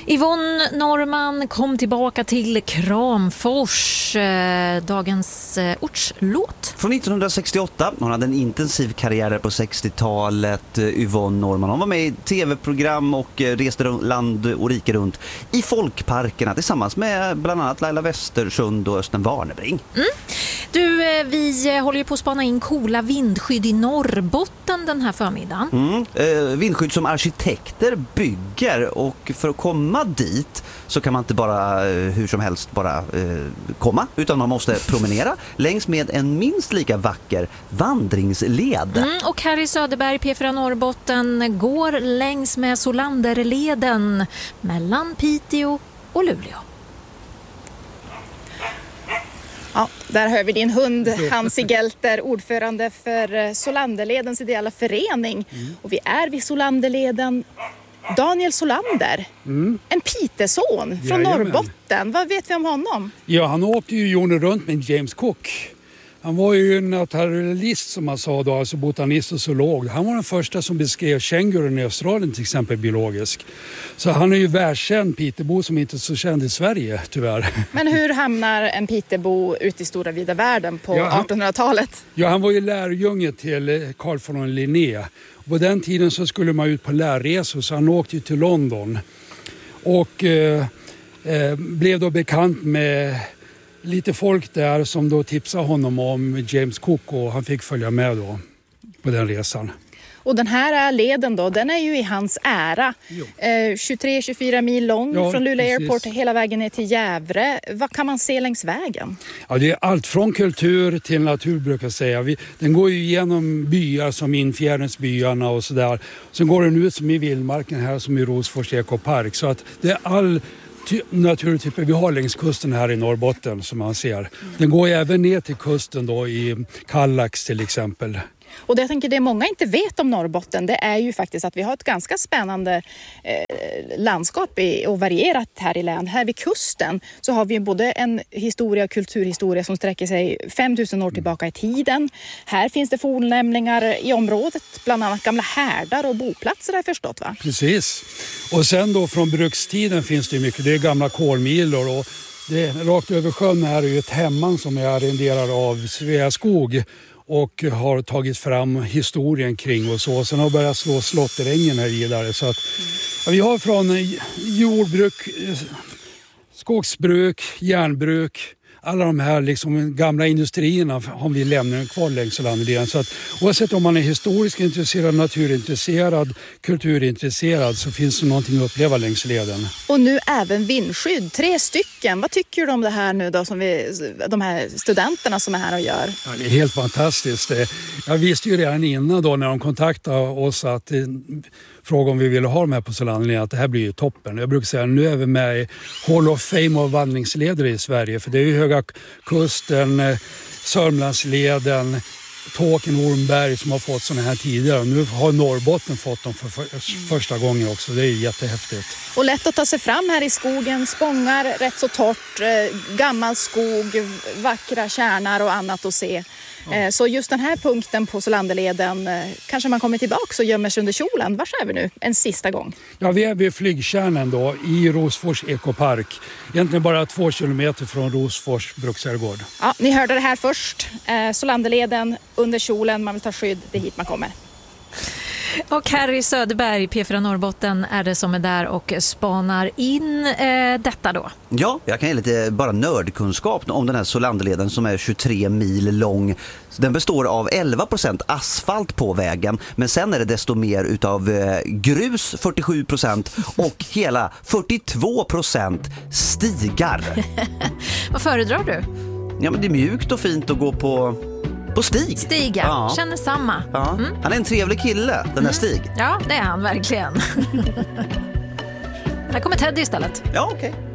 Yvonne Norrman kom tillbaka till Kramfors, dagens ortslåt. Från 1968, hon hade en intensiv karriär på 60-talet, Yvonne Norrman. Hon var med i tv-program och reste land och rike runt i folkparkerna tillsammans med bland annat Laila Westersund och Östen Warnerbring. Du, vi håller ju på att spana in coola vindskydd i Norrbotten den här förmiddagen. Vindskydd som arkitekter bygger, och för att komma dit så kan man inte bara hur som helst bara komma, utan man måste promenera längs med en minst lika vacker vandringsled. Och här i Söderberg, P4 Norrbotten, går längs med Solanderleden mellan Piteå och Luleå. Ja, där hör vi din hund Hansi Gelter, ordförande för Solanderledens ideella förening. Och vi är vid Solanderleden. Daniel Solander, en Piteson från Norrbotten. Vad vet vi om honom? Ja, han åkte ju jorden runt med James Cook. Han var ju en naturalist som man sa då, alltså botanist och zoolog. Han var den första som beskrev kängurun i Australien till exempel biologisk. Så han är ju världskänd Pitebo som inte är så känd i Sverige tyvärr. Men hur hamnar en Pitebo ute i stora vida världen på 1800-talet? Ja, han var ju lärjunge till Carl von Linné. På den tiden så skulle man ut på lärresor, så han åkte till London. Och blev då bekant med lite folk där som då tipsade honom om James Cook, och han fick följa med då på den resan. Och den här leden då, den är ju i hans ära. 23-24 mil lång från Luleå Airport hela vägen ner till Gävle. Vad kan man se längs vägen? Ja, det är allt från kultur till natur brukar jag säga. Den går ju igenom byar som Infjärensbyarna och sådär. Sen går den ut som i vildmarken här som i Rosfors ekopark. Så att det är all naturtyper vi har längs kusten här i Norrbotten som man ser. Den går även ner till kusten då i Kallax till exempel. Och det jag tänker det många inte vet om Norrbotten, det är ju faktiskt att vi har ett ganska spännande landskap och varierat här i län. Här vid kusten så har vi både en historia och kulturhistoria som sträcker sig 5000 år tillbaka i tiden. Här finns det fornlämningar i området, bland annat gamla härdar och boplatser har jag förstått, va? Precis. Och sen då från brukstiden finns det mycket, det är gamla kolmilor, och det rakt över sjön här är ju ett hemman som är arrenderad av Sveaskog och har tagit fram historien kring och så. Sen har börjat slå slotterängen här vidare. Så att, vi har från jordbruk, skogsbruk, järnbruk, alla de här liksom gamla industrierna har vi lämnat kvar längs Solanderleden. Så att oavsett om man är historiskt intresserad, naturintresserad, kulturintresserad, så finns det någonting att uppleva längs leden. Och nu även vindskydd, 3 stycken. Vad tycker du om det här nu då, som de här studenterna som är här och gör? Ja, det är helt fantastiskt. Jag visste ju redan innan då när de kontaktade oss att fråga om vi ville ha dem här på Solanderleden, att det här blir ju toppen. Jag brukar säga att nu är vi med i Hall of Fame av vandringsledare i Sverige, för det är ju Höga kusten, Sörmlandsleden, Tåken, Ormberg som har fått sådana här tidigare. Nu har Norrbotten fått dem för första gången också. Det är jättehäftigt. Och lätt att ta sig fram här i skogen, spångar, rätt så torrt, gammal skog, vackra kärnar och annat att se. Så just den här punkten på Solanderleden kanske man kommer tillbaka och gömmer sig under kjolen. Var är vi nu? En sista gång. Ja, vi är vid flygkärnan då i Rosfors ekopark. Egentligen bara 2 kilometer från Rosfors bruksherrgård. Ja, ni hörde det här först. Solanderleden under kjolen, man vill ta skydd, det är hit man kommer. Och här i Söderberg, P4 Norrbotten, är det som är där och spanar in detta då. Ja, jag kan ge lite bara nördkunskap om den här Solanderleden som är 23 mil lång. Den består av 11% asfalt på vägen, men sen är det desto mer utav grus, 47%, och hela 42% stigar. Vad föredrar du? Ja, men det är mjukt och fint att gå på Stig. Stig, ja. Känner samma. Ja. Han är en trevlig kille, den här Stig. Ja, det är han verkligen. Här kommer Teddy istället. Ja, okej.